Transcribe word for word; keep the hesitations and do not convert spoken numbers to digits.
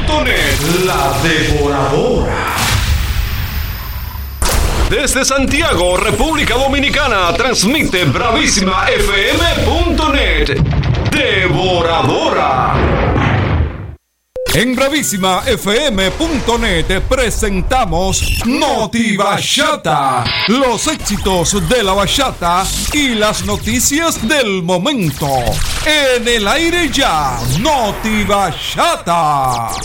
punto net, la devoradora. Desde Santiago, República Dominicana, transmite bravísima f m punto net, devoradora. En bravísima f m punto net presentamos Noti Bachata, los éxitos de la bachata y las noticias del momento. En el aire ya, Noti Bachata.